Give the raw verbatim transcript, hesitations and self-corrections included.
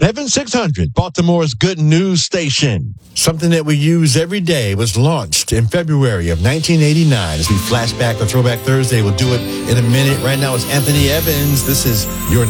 Evan six hundred, Baltimore's good news station. Something that we use every day was launched in February of nineteen eighty-nine. As we flash back to Throwback Thursday, we'll do it in a minute. Right now it's Anthony Evans. This is Your